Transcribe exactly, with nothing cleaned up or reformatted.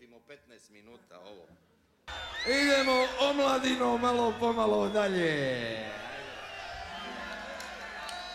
pustimo petnaest minuta ovo. Idemo omladino malo pomalo dalje.